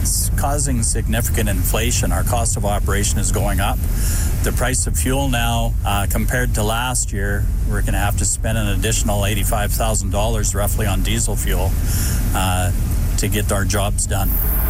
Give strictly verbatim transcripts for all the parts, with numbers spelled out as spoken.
it's causing significant inflation. Our cost of operation is going up. The price of fuel now, uh, compared to last year, we're going to have to spend an additional eighty-five thousand dollars roughly on diesel fuel uh, to get our jobs done.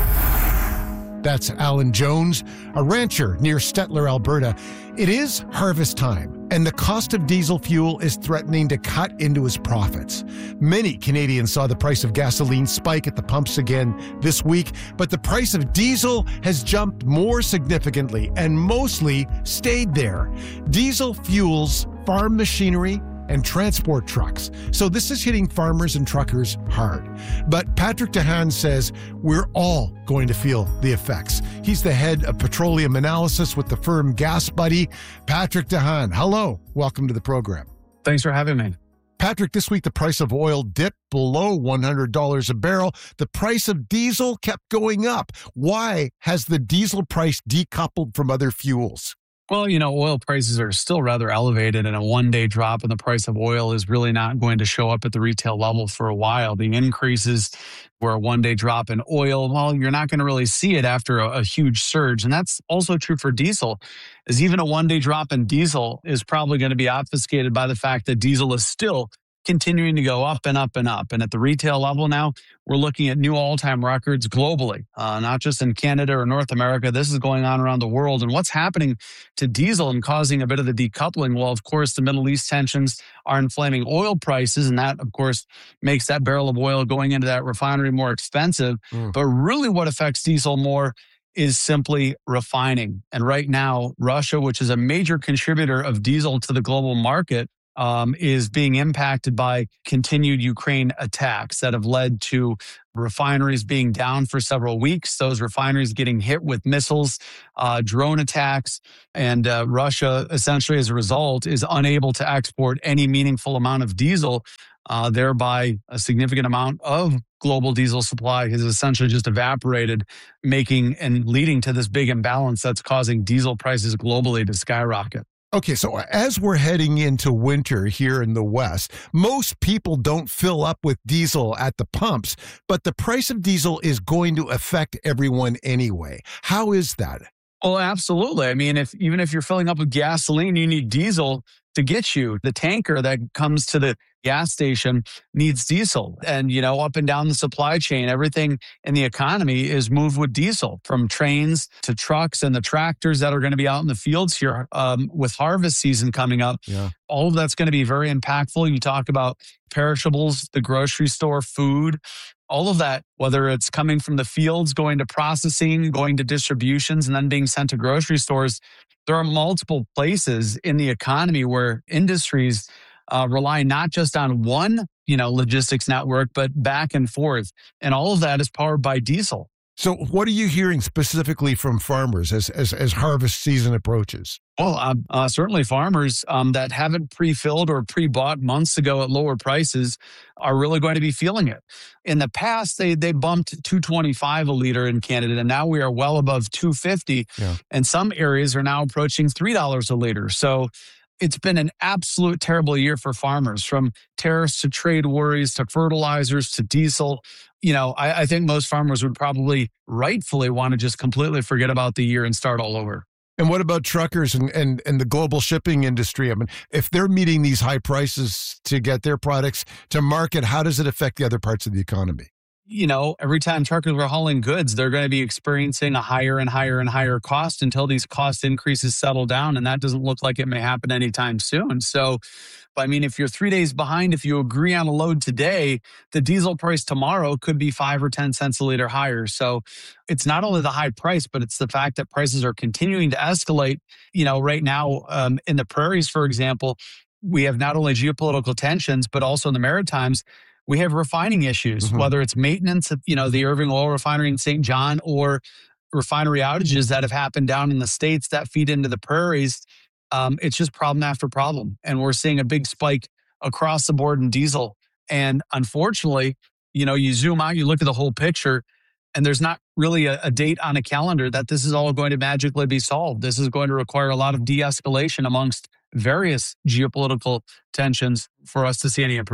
That's Alan Jones, a rancher near Stettler, Alberta. It is harvest time, and the cost of diesel fuel is threatening to cut into his profits. Many Canadians saw the price of gasoline spike at the pumps again this week, but the price of diesel has jumped more significantly and mostly stayed there. Diesel fuels farm machinery and transport trucks. So this is hitting farmers and truckers hard. But Patrick DeHaan says we're all going to feel the effects. He's the head of petroleum analysis with the firm Gas Buddy. Patrick DeHaan, hello. Welcome to the program. Thanks for having me. Patrick, this week the price of oil dipped below one hundred dollars a barrel. The price of diesel kept going up. Why has the diesel price decoupled from other fuels? Well, you know, oil prices are still rather elevated, and a one-day drop in the price of oil is really not going to show up at the retail level for a while. The increases were a one-day drop in oil. Well, you're not going to really see it after a, a huge surge. And that's also true for diesel, as even a one-day drop in diesel is probably going to be obfuscated by the fact that diesel is still continuing to go up and up and up. And at the retail level now, we're looking at new all-time records globally, uh, not just in Canada or North America. This is going on around the world. And what's happening to diesel and causing a bit of the decoupling? Well, of course, the Middle East tensions are inflaming oil prices. And that, of course, makes that barrel of oil going into that refinery more expensive. Mm. But really what affects diesel more is simply refining. And right now, Russia, which is a major contributor of diesel to the global market, Um, is being impacted by continued Ukraine attacks that have led to refineries being down for several weeks, those refineries getting hit with missiles, uh, drone attacks, and uh, Russia essentially as a result is unable to export any meaningful amount of diesel, uh, thereby a significant amount of global diesel supply has essentially just evaporated, making and leading to this big imbalance that's causing diesel prices globally to skyrocket. Okay, so as we're heading into winter here in the West, most people don't fill up with diesel at the pumps, but the price of diesel is going to affect everyone anyway. How is that? Well, absolutely. I mean, if even if you're filling up with gasoline, you need diesel to get you. The tanker that comes to the gas station needs diesel. And, you know, up and down the supply chain, everything in the economy is moved with diesel, from trains to trucks and the tractors that are going to be out in the fields here um, with harvest season coming up. Yeah. All of that's going to be very impactful. You talk about perishables, the grocery store, food, all of that, whether it's coming from the fields, going to processing, going to distributions, and then being sent to grocery stores. There are multiple places in the economy where industries uh, rely not just on one, you know, logistics network, but back and forth. And all of that is powered by diesel. So what are you hearing specifically from farmers as as, as harvest season approaches? Well, uh, uh, certainly farmers um, that haven't pre-filled or pre-bought months ago at lower prices are really going to be feeling it. In the past, they they bumped two twenty-five a liter in Canada, and now we are well above two fifty. Yeah. And some areas are now approaching three dollars a liter. So it's been an absolute terrible year for farmers, from tariffs to trade worries to fertilizers to diesel. You know, I, I think most farmers would probably rightfully want to just completely forget about the year and start all over. And what about truckers and, and, and the global shipping industry? I mean, if they're meeting these high prices to get their products to market, how does it affect the other parts of the economy? You know, every time truckers are hauling goods, they're going to be experiencing a higher and higher and higher cost until these cost increases settle down. And that doesn't look like it may happen anytime soon. So, I mean, if you're three days behind, if you agree on a load today, the diesel price tomorrow could be five or ten cents a liter higher. So it's not only the high price, but it's the fact that prices are continuing to escalate. You know, right now um, in the prairies, for example, we have not only geopolitical tensions, but also in the Maritimes, we have refining issues, mm-hmm. whether it's maintenance of, you know, the Irving Oil Refinery in Saint John, or refinery outages that have happened down in the States that feed into the prairies. Um, it's just problem after problem. And we're seeing a big spike across the board in diesel. And unfortunately, you know, you zoom out, you look at the whole picture, and there's not really a, a date on a calendar that this is all going to magically be solved. This is going to require a lot of de-escalation amongst various geopolitical tensions for us to see any improvement.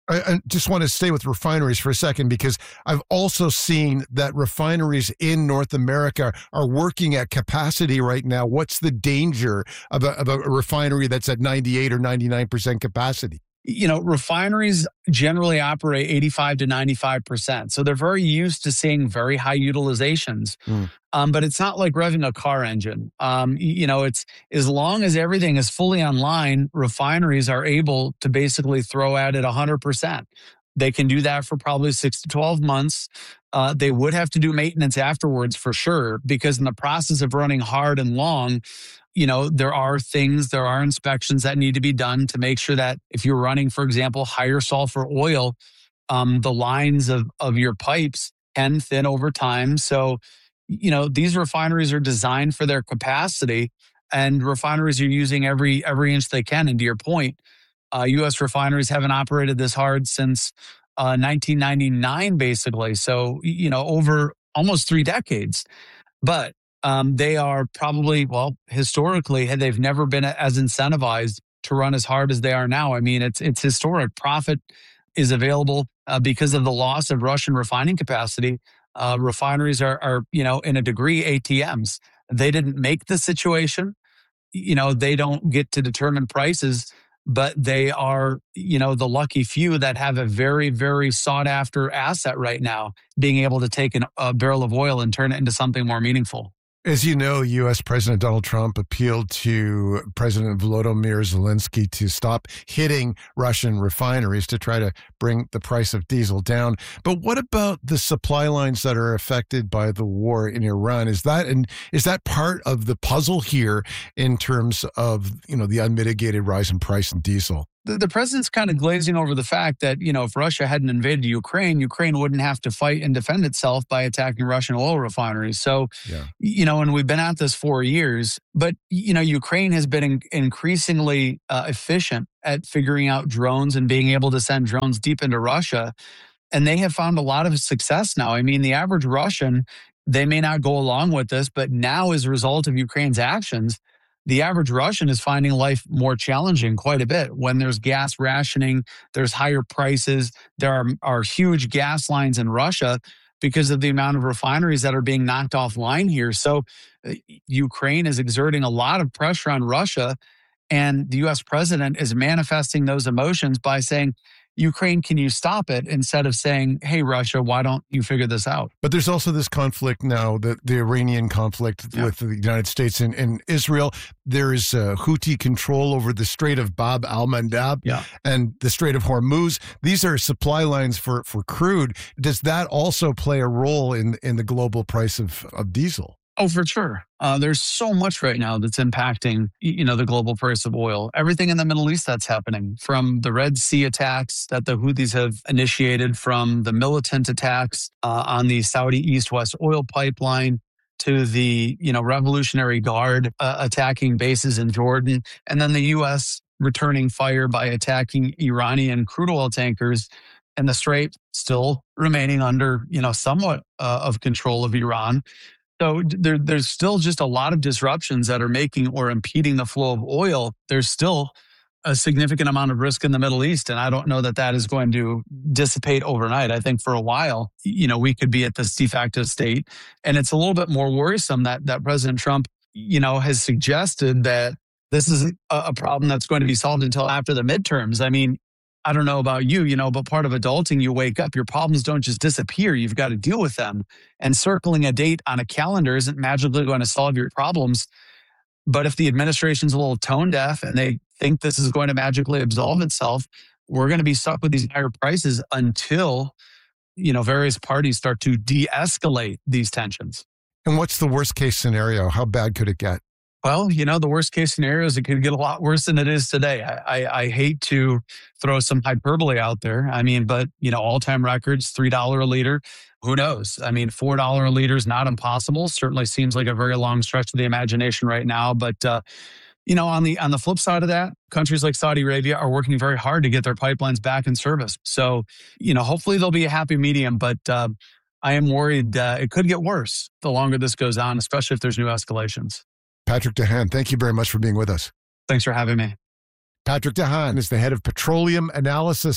I, I just want to stay with refineries for a second, because I've also seen that refineries in North America are working at capacity right now. What's the danger of a, of a refinery that's at ninety-eight or ninety-nine percent capacity? You know, refineries generally operate eighty-five to ninety-five percent. So they're very used to seeing very high utilizations. Mm. Um, but it's not like revving a car engine. Um, you know, it's as long as everything is fully online, refineries are able to basically throw at it one hundred percent. They can do that for probably six to twelve months. Uh, they would have to do maintenance afterwards for sure, because in the process of running hard and long, you know, there are things, there are inspections that need to be done to make sure that if you're running, for example, higher sulfur oil, um, the lines of, of your pipes can thin over time. So, you know, these refineries are designed for their capacity, and refineries are using every every inch they can. And to your point, uh, U S refineries haven't operated this hard since uh, nineteen ninety-nine, basically. So, you know, over almost three decades. But Um, they are probably, well, historically, they've never been as incentivized to run as hard as they are now. I mean, it's it's historic. Profit is available uh, because of the loss of Russian refining capacity. Uh, refineries are, are, you know, in a degree, A T Ms. They didn't make the situation. You know, they don't get to determine prices, but they are, you know, the lucky few that have a very, very sought after asset right now, being able to take an, a barrel of oil and turn it into something more meaningful. As you know, U S. President Donald Trump appealed to President Volodymyr Zelensky to stop hitting Russian refineries to try to bring the price of diesel down. But what about the supply lines that are affected by the war in Iran? Is that and is that part of the puzzle here in terms of, you know, the unmitigated rise in price in diesel? The, the president's kind of glazing over the fact that, you know, if Russia hadn't invaded Ukraine, Ukraine wouldn't have to fight and defend itself by attacking Russian oil refineries. So, yeah. you know, and we've been at this for years, but, you know, Ukraine has been in, increasingly uh, efficient at figuring out drones and being able to send drones deep into Russia. And they have found a lot of success now. I mean, the average Russian, they may not go along with this, but now as a result of Ukraine's actions, the average Russian is finding life more challenging quite a bit. When there's gas rationing, there's higher prices, there are, are huge gas lines in Russia because of the amount of refineries that are being knocked offline here. So uh, Ukraine is exerting a lot of pressure on Russia, and the U S president is manifesting those emotions by saying, Ukraine, can you stop it? Instead of saying, hey, Russia, why don't you figure this out? But there's also this conflict now, the, the Iranian conflict yeah. with the United States and, and Israel. There is uh, Houthi control over the Strait of Bab al-Mandab yeah. and the Strait of Hormuz. These are supply lines for, for crude. Does that also play a role in, in the global price of, of diesel? Oh, for sure. Uh, there's so much right now that's impacting, you know, the global price of oil. Everything in the Middle East that's happening, from the Red Sea attacks that the Houthis have initiated, from the militant attacks uh, on the Saudi East-West oil pipeline, to the, you know, Revolutionary Guard uh, attacking bases in Jordan, and then the U S returning fire by attacking Iranian crude oil tankers, and the Strait still remaining under, you know, somewhat uh, of control of Iran. So there, there's still just a lot of disruptions that are making or impeding the flow of oil. There's still a significant amount of risk in the Middle East, and I don't know that that is going to dissipate overnight. I think for a while, you know, we could be at this de facto state, and it's a little bit more worrisome that that President Trump, you know, has suggested that this is a, a problem that's going to be solved until after the midterms. I mean, I don't know about you, you know, but part of adulting, you wake up, your problems don't just disappear. You've got to deal with them. And circling a date on a calendar isn't magically going to solve your problems. But if the administration's a little tone deaf and they think this is going to magically absolve itself, we're going to be stuck with these higher prices until, you know, various parties start to de-escalate these tensions. And what's the worst case scenario? How bad could it get? Well, you know, the worst case scenario is it could get a lot worse than it is today. I, I, I hate to throw some hyperbole out there. I mean, but, you know, all-time records, three dollars a liter. Who knows? I mean, four dollars a liter is not impossible. Certainly seems like a very long stretch of the imagination right now. But, uh, you know, on the on the flip side of that, countries like Saudi Arabia are working very hard to get their pipelines back in service. So, you know, hopefully there'll be a happy medium. But uh, I am worried uh, it could get worse the longer this goes on, especially if there's new escalations. Patrick De Haan, thank you very much for being with us. Thanks for having me. Patrick De Haan is the head of petroleum analysis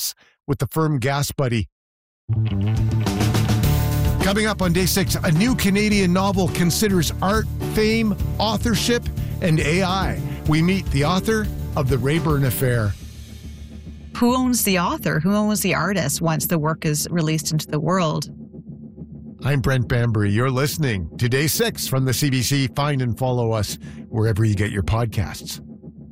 with the firm Gas Buddy. Coming up on day six, a new Canadian novel considers art, fame, authorship, and A I. We meet the author of The Rayburn Affair. Who owns the author? Who owns the artist once the work is released into the world? I'm Brent Bambury. You're listening to Day six from the C B C. Find and follow us wherever you get your podcasts.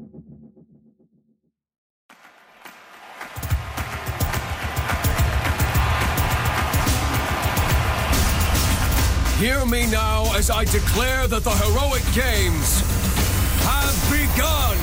Hear me now as I declare that the heroic games have begun.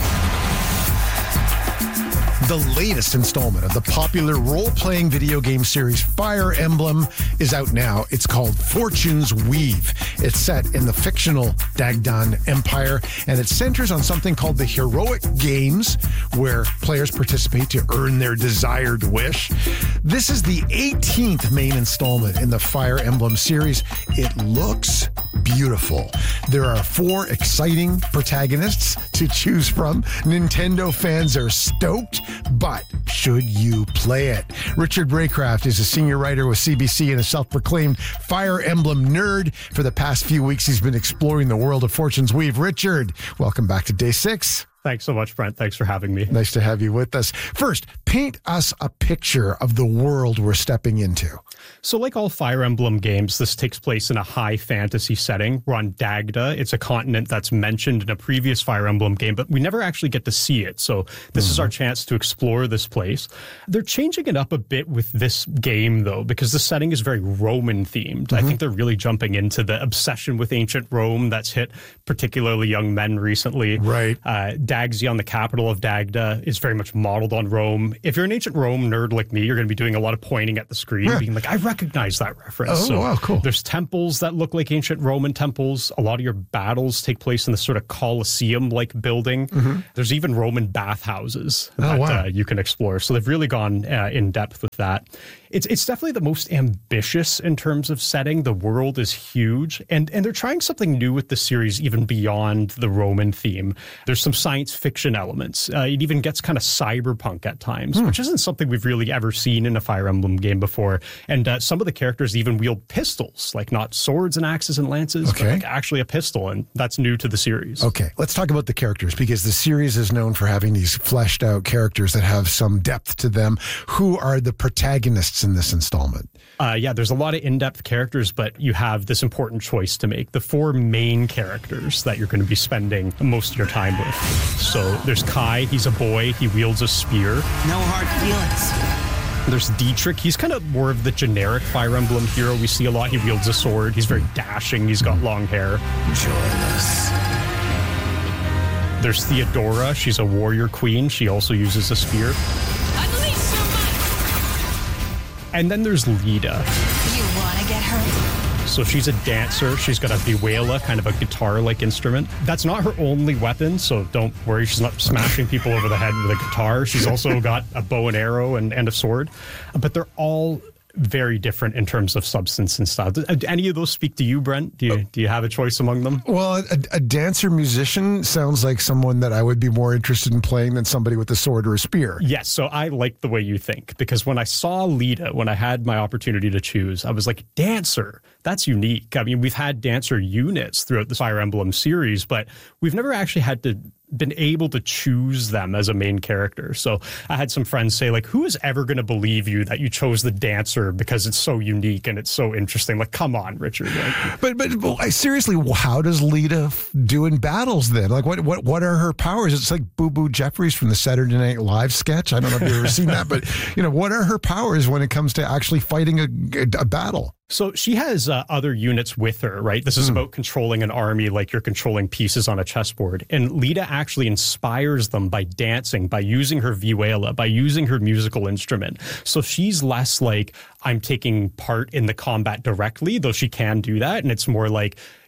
The latest installment of the popular role-playing video game series Fire Emblem is out now. It's called Fortune's Weave. It's set in the fictional Dagdan Empire, and it centers on something called the Heroic Games, where players participate to earn their desired wish. This is the eighteenth main installment in the Fire Emblem series. It looks beautiful. There are four exciting protagonists to choose from. Nintendo fans are stoked, but should you play it? Richard Raycraft is a senior writer with C B C and a self-proclaimed Fire Emblem nerd. For the past few weeks, he's been exploring the world of Fortune's Weave. Richard, welcome back to Day six. Thanks so much, Brent. Thanks for having me. Nice to have you with us. First, paint us a picture of the world we're stepping into. So like all Fire Emblem games, this takes place in a high fantasy setting. We're on Dagda. It's a continent that's mentioned in a previous Fire Emblem game, but we never actually get to see it. So this mm-hmm. is our chance to explore this place. They're changing it up a bit with this game, though, because the setting is very Roman themed. Mm-hmm. I think they're really jumping into the obsession with ancient Rome that's hit particularly young men recently. Right. Uh, Dagzion, the capital of Dagda, is very much modeled on Rome. If you're an ancient Rome nerd like me, you're going to be doing a lot of pointing at the screen, yeah. being like, I recognize that reference. Oh, so wow, cool. There's temples that look like ancient Roman temples. A lot of your battles take place in this sort of Colosseum-like building. Mm-hmm. There's even Roman bathhouses oh, that wow. uh, you can explore. So they've really gone uh, in depth with that. It's it's definitely the most ambitious in terms of setting. The world is huge, and and they're trying something new with the series, even beyond the Roman theme. There's some science fiction elements. Uh, it even gets kind of cyberpunk at times, hmm. which isn't something we've really ever seen in a Fire Emblem game before. And uh, some of the characters even wield pistols, like not swords and axes and lances, okay. but like actually a pistol, and that's new to the series. Okay, let's talk about the characters, because the series is known for having these fleshed out characters that have some depth to them. Who are the protagonists in this installment? Uh, yeah, there's a lot of in-depth characters, but you have this important choice to make. The four main characters that you're going to be spending most of your time with. So there's Kai. He's a boy. He wields a spear. No hard feelings. There's Dietrich. He's kind of more of the generic Fire Emblem hero we see a lot. He wields a sword. He's very dashing. He's got long hair. Joyless. There's Theodora. She's a warrior queen. She also uses a spear. Unleash your might. And then there's Lida. You want to get hurt? So she's a dancer. She's got a vihuela, kind of a guitar-like instrument. That's not her only weapon, so don't worry. She's not smashing people over the head with a guitar. She's also got a bow and arrow and, and a sword. But they're all very different in terms of substance and style. Do any of those speak to you, Brent? Do you, do you have a choice among them? Well, a, a dancer musician sounds like someone that I would be more interested in playing than somebody with a sword or a spear. Yes, so I like the way you think, because when I saw Lida, when I had my opportunity to choose, I was like, dancer, that's unique. I mean, we've had dancer units throughout the Fire Emblem series, but we've never actually had to been able to choose them as a main character. So I had some friends say, like, who is ever going to believe you that you chose the dancer because it's so unique and it's so interesting? Like, come on, Richard. Like, but but well, I, seriously, how does Lida do in battles then? Like, what what what are her powers? It's like Boo Boo Jeffries from the Saturday Night Live sketch. I don't know if you've ever seen that, but you know, what are her powers when it comes to actually fighting a, a battle? So she has uh, other units with her, right? This is mm. about controlling an army like you're controlling pieces on a chessboard. And Lida actually inspires them by dancing, by using her vihuela, by using her musical instrument. So she's less like, I'm taking part in the combat directly, though she can do that. And it's more like,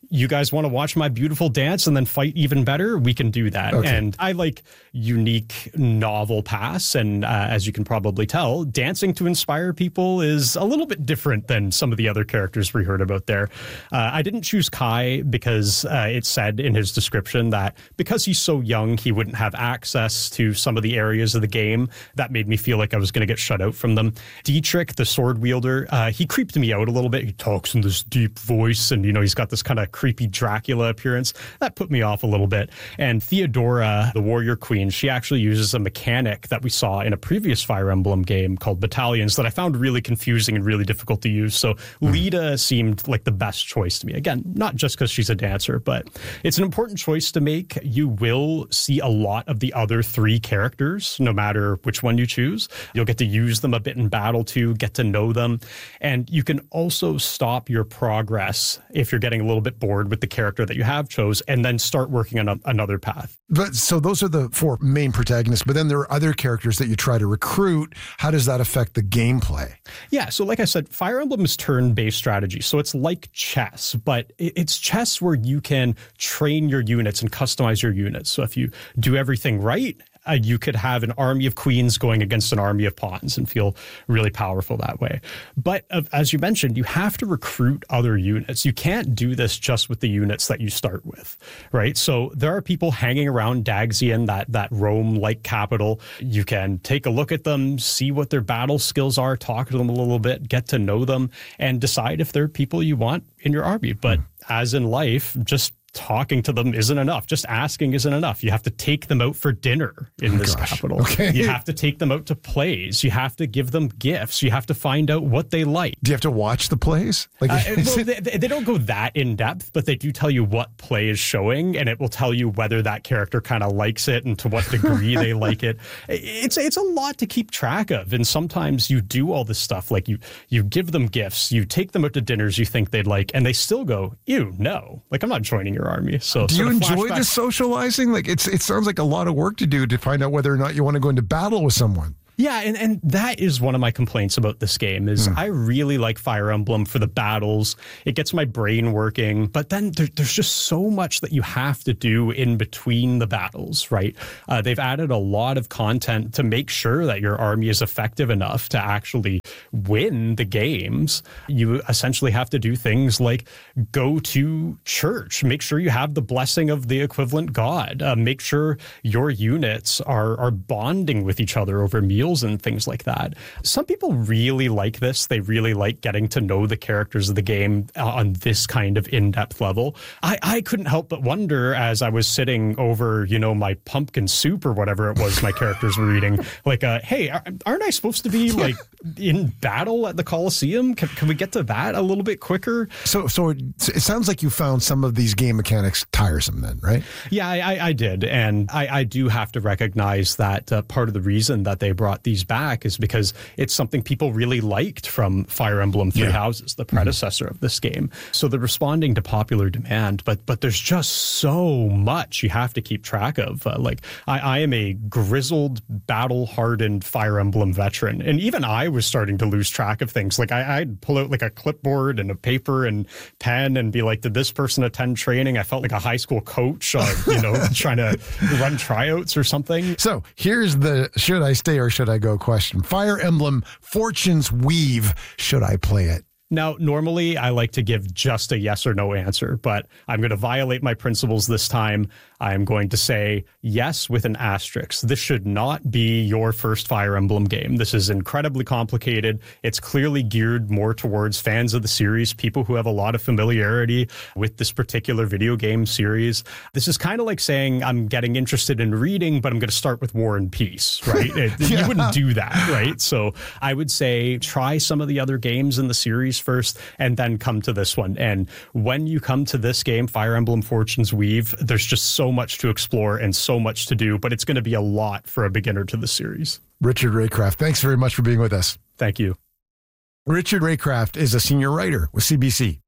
you guys want to watch my beautiful dance and then fight even better? We can do that. Okay. And I like unique, novel paths. And uh, as you can probably tell, dancing to inspire people is a little bit different than some of the other characters we heard about there. Uh, I didn't choose Kai because uh, it said in his description that because he's so young, he wouldn't have access to some of the areas of the game. That made me feel like I was going to get shut out from them. Dietrich, the sword wielder, uh, he creeped me out a little bit. He talks in this deep voice and, you know, he's got this kind of creepy Dracula appearance. That put me off a little bit. And Theodora, the warrior queen, she actually uses a mechanic that we saw in a previous Fire Emblem game called Battalions that I found really confusing and really difficult to use. So mm. Lita seemed like the best choice to me. Again, not just because she's a dancer, but it's an important choice to make. You will see a lot of the other three characters, no matter which one you choose. You'll get to use them a bit in battle too, get to know them. And you can also stop your progress if you're getting a little bit bored with the character that you have chose and then start working on a, another path. But so those are the four main protagonists, but then there are other characters that you try to recruit. How does that affect the gameplay? Yeah, so like I said, Fire Emblem is turn-based strategy. So it's like chess, but it's chess where you can train your units and customize your units. So if you do everything right, Uh, you could have an army of queens going against an army of pawns and feel really powerful that way. But uh, as you mentioned, you have to recruit other units. You can't do this just with the units that you start with, right? So there are people hanging around Daxian, that, that Rome-like capital. You can take a look at them, see what their battle skills are, talk to them a little bit, get to know them, and decide if they're people you want in your army. But as in life, just talking to them isn't enough. Just asking isn't enough. You have to take them out for dinner in oh this gosh. capital. Okay. You have to take them out to plays. You have to give them gifts. You have to find out what they like. Do you have to watch the plays? Like, uh, well, they, they don't go that in depth, but they do tell you what play is showing, and it will tell you whether that character kind of likes it and to what degree they like it. It's it's a lot to keep track of, and sometimes you do all this stuff, like you you give them gifts, you take them out to dinners you think they'd like, and they still go, ew, no, like I'm not joining your army. So do you enjoy flashback. the socializing? Like it's it sounds like a lot of work to do to find out whether or not you want to go into battle with someone. Yeah, and, and that is one of my complaints about this game is mm. I really like Fire Emblem for the battles. It gets my brain working, but then there, there's just so much that you have to do in between the battles, right? Uh, they've added a lot of content to make sure that your army is effective enough to actually win the games. You essentially have to do things like go to church, make sure you have the blessing of the equivalent god, uh, make sure your units are, are bonding with each other over meals and things like that. Some people really like this. They really like getting to know the characters of the game on this kind of in-depth level. I, I couldn't help but wonder as I was sitting over, you know, my pumpkin soup or whatever it was my characters were eating, like, uh, hey, aren't I supposed to be like in battle at the Colosseum? Can, can we get to that a little bit quicker? So, so it, it sounds like you found some of these game mechanics tiresome then, right? Yeah, I, I did. And I, I do have to recognize that uh, part of the reason that they brought these back is because it's something people really liked from Fire Emblem Three yeah. Houses, the predecessor mm-hmm. of this game. So they're responding to popular demand, but but there's just so much you have to keep track of. Uh, like I, I am a grizzled, battle-hardened Fire Emblem veteran, and even I was starting to lose track of things. Like I, I'd pull out like a clipboard and a paper and pen and be like, did this person attend training? I felt like a high school coach, uh, you know, trying to run tryouts or something. So here's the should I stay or should I go question. Fire Emblem Fortune's Weave. Should I play it? Now, normally I like to give just a yes or no answer, but I'm going to violate my principles this time. I'm going to say yes with an asterisk. This should not be your first Fire Emblem game. This is incredibly complicated. It's clearly geared more towards fans of the series, people who have a lot of familiarity with this particular video game series. This is kind of like saying I'm getting interested in reading, but I'm going to start with War and Peace, right? It, yeah. You wouldn't do that, right? So I would say try some of the other games in the series first and then come to this one. And when you come to this game, Fire Emblem Fortune's Weave, there's just so much to explore and so much to do, but it's going to be a lot for a beginner to the series. Richard Raycraft, thanks very much for being with us. Thank you. Richard Raycraft is a senior writer with C B C.